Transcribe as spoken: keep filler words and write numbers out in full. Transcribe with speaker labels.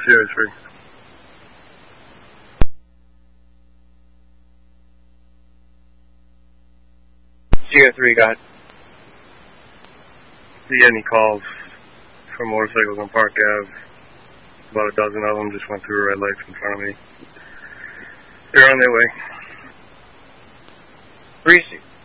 Speaker 1: Zero three.
Speaker 2: Zero three, got it.
Speaker 1: See any calls from motorcycles on Park Ave? About a dozen of them just went through red lights in front of me. They're on their way.
Speaker 2: Three,